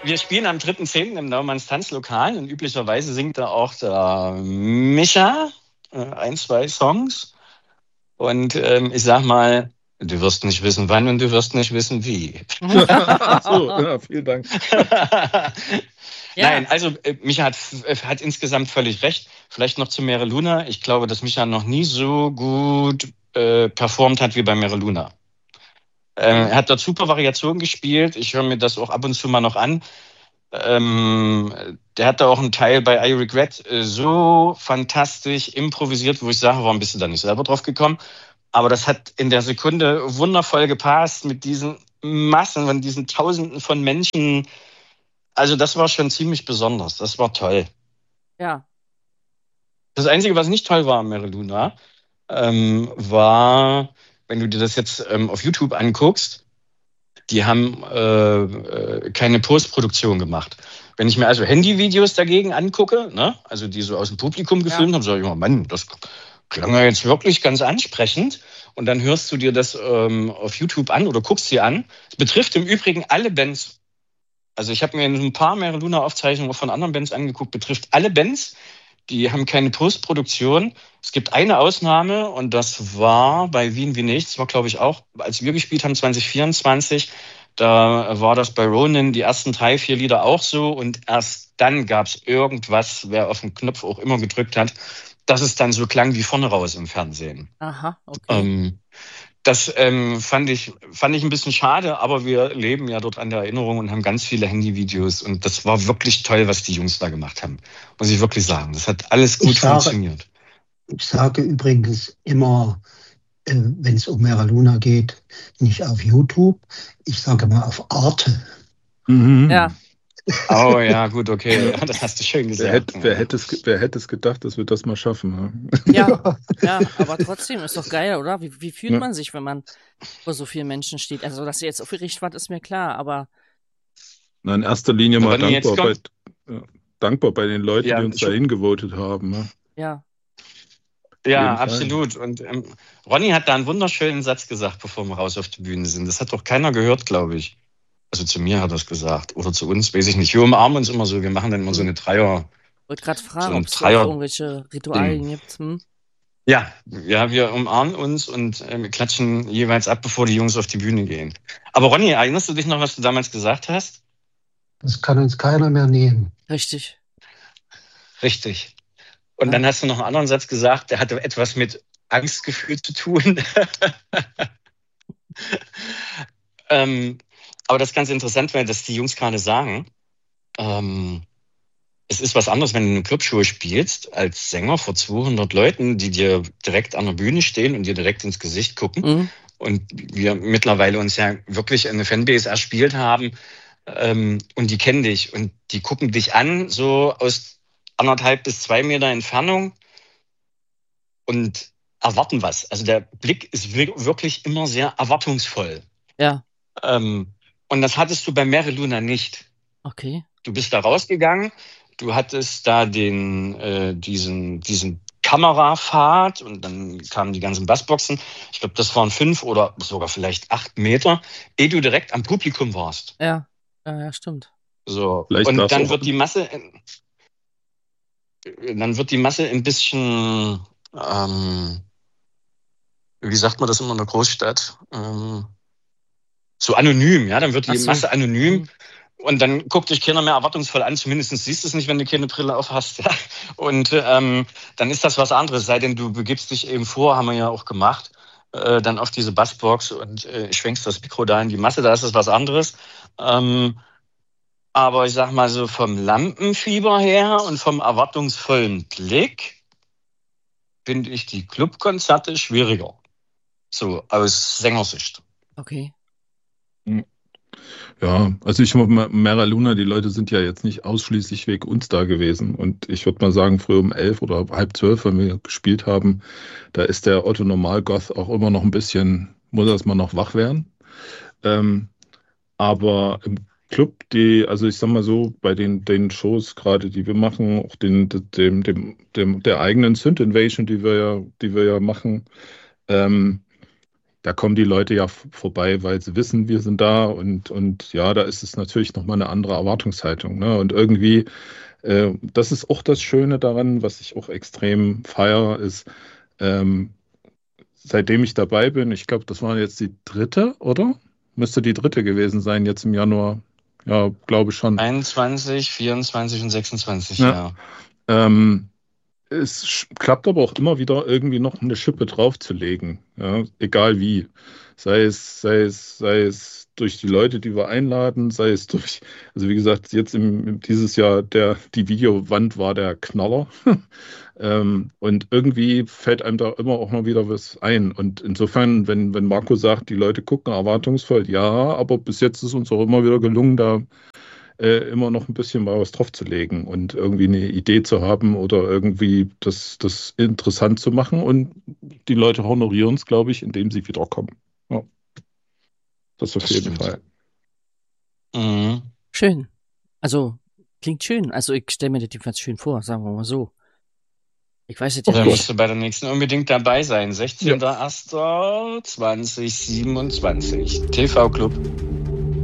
Wir spielen am 3.10. im Naumanns Tanzlokal und üblicherweise singt da auch der Micha ein, zwei Songs. Und ich sag mal, du wirst nicht wissen, wann und du wirst nicht wissen, wie. So, ja, vielen Dank. Ja. Nein, also Micha hat insgesamt völlig recht. Vielleicht noch zu Mere Luna. Ich glaube, dass Micha noch nie so gut performt hat wie bei Mere Luna. Er hat dort super Variationen gespielt. Ich höre mir das auch ab und zu mal noch an. Der hat da auch einen Teil bei I Regret so fantastisch improvisiert, wo ich sage, warum bist du da nicht selber drauf gekommen? Aber das hat in der Sekunde wundervoll gepasst mit diesen Massen, von diesen Tausenden von Menschen. Also das war schon ziemlich besonders. Das war toll. Ja. Das Einzige, was nicht toll war an Mere Luna, war, wenn du dir das jetzt auf YouTube anguckst, die haben keine Postproduktion gemacht. Wenn ich mir also Handyvideos dagegen angucke, ne, also die so aus dem Publikum gefilmt haben, sage ich immer, Mann, das klang ja jetzt wirklich ganz ansprechend. Und dann hörst du dir das auf YouTube an oder guckst dir an. Es betrifft im Übrigen alle Bands. Also ich habe mir ein paar Mere Luna-Aufzeichnungen von anderen Bands angeguckt, betrifft alle Bands. Die haben keine Postproduktion. Es gibt eine Ausnahme und das war bei Wien wie nichts. Das war, glaube ich, auch, als wir gespielt haben, 2024. Da war das bei Ronin die ersten 3, 4 Lieder auch so. Und erst dann gab es irgendwas, wer auf den Knopf auch immer gedrückt hat, dass es dann so klang wie vorne raus im Fernsehen. Aha, okay. Das fand ich ein bisschen schade, aber wir leben ja dort an der Erinnerung und haben ganz viele Handyvideos. Und das war wirklich toll, was die Jungs da gemacht haben. Muss ich wirklich sagen. Das hat alles gut funktioniert. Ich sage übrigens immer, wenn es um Mere Luna geht, nicht auf YouTube, ich sage mal auf Arte. Ja. Oh ja, gut, okay. Das hast du schön gesagt. Wer hätte es gedacht, dass wir das mal schaffen? Ja, aber trotzdem ist doch geil, oder? Wie fühlt man sich, wenn man vor so vielen Menschen steht? Also, dass ihr jetzt aufgeregt wart, ist mir klar, aber... Na, in erster Linie mal dankbar bei den Leuten, die uns da hingevotet haben. Ne? Ja. Ja, absolut. Und Ronny hat da einen wunderschönen Satz gesagt, bevor wir raus auf die Bühne sind. Das hat doch keiner gehört, glaube ich. Also zu mir hat er es gesagt. Oder zu uns, weiß ich nicht. Wir umarmen uns immer so. Wir machen dann immer so eine Dreier. Ich wollte gerade fragen, ob es da irgendwelche Ritualien gibt. Ja, wir umarmen uns und klatschen jeweils ab, bevor die Jungs auf die Bühne gehen. Aber Ronny, erinnerst du dich noch, was du damals gesagt hast? Das kann uns keiner mehr nehmen. Richtig. Und dann hast du noch einen anderen Satz gesagt, der hatte etwas mit Angstgefühl zu tun. Aber das ist ganz interessant, weil das die Jungs gerade sagen. Es ist was anderes, wenn du eine Clubshow spielst, als Sänger vor 200 Leuten, die dir direkt an der Bühne stehen und dir direkt ins Gesicht gucken. Mhm. Und wir mittlerweile uns ja wirklich eine Fanbase erspielt haben. Und die kennen dich und die gucken dich an, so aus 1,5 bis 2 Meter Entfernung und erwarten was. Also der Blick ist wirklich immer sehr erwartungsvoll. Ja. Und das hattest du bei Mere Luna nicht. Okay. Du bist da rausgegangen, du hattest da diesen Kamerapfad und dann kamen die ganzen Bassboxen. Ich glaube, das waren 5 oder sogar vielleicht 8 Meter, ehe du direkt am Publikum warst. Ja, stimmt. So. Und dann wird die Masse ein bisschen, wie sagt man das immer in der Großstadt? So anonym, ja, dann wird die Masse anonym. Und dann guckt dich keiner mehr erwartungsvoll an, zumindest siehst du es nicht, wenn du keine Brille auf hast. Ja. Und dann ist das was anderes, sei denn du begibst dich eben vor, haben wir ja auch gemacht, dann auf diese Bassbox und schwenkst das Mikro da in die Masse, da ist es was anderes. Aber ich sag mal so vom Lampenfieber her und vom erwartungsvollen Blick finde ich die Clubkonzerte schwieriger. So aus Sängersicht. Okay. Ja, also Mere Luna, die Leute sind ja jetzt nicht ausschließlich wegen uns da gewesen. Und ich würde mal sagen, früh um 11 oder 11:30, wenn wir gespielt haben, da ist der Otto Normalgoth auch immer noch ein bisschen, muss erstmal noch wach werden. Aber im Club, also ich sag mal so, bei den Shows gerade, die wir machen, auch der eigenen Synth Invasion, die wir ja machen, da kommen die Leute ja vorbei, weil sie wissen, wir sind da und ja, da ist es natürlich nochmal eine andere Erwartungshaltung. Ne? Und irgendwie, das ist auch das Schöne daran, was ich auch extrem feiere, ist, ähm, seitdem ich dabei bin, ich glaube, das war jetzt die dritte, oder? Müsste die dritte gewesen sein, jetzt im Januar. Ja, glaube schon. 21, 24 und 26, Ja. ja. Es klappt aber auch immer wieder irgendwie noch eine Schippe draufzulegen, ja, egal wie. Sei es durch die Leute, die wir einladen, sei es durch, also wie gesagt, jetzt dieses Jahr, die Videowand war der Knaller. Und irgendwie fällt einem da immer auch mal wieder was ein. Und insofern, wenn Marco sagt, die Leute gucken erwartungsvoll, ja, aber bis jetzt ist uns auch immer wieder gelungen, da immer noch ein bisschen mal was draufzulegen und irgendwie eine Idee zu haben oder irgendwie das interessant zu machen. Und die Leute honorieren es, glaube ich, indem sie wiederkommen. Ja. Das auf Das jeden stimmt. Fall. Mhm. Schön. Also, klingt schön. Also, ich stelle mir das jedenfalls schön vor, sagen wir mal so. Ich weiß es ja Da nicht. musst du bei der nächsten unbedingt dabei sein. 16.01.2027. TV Club.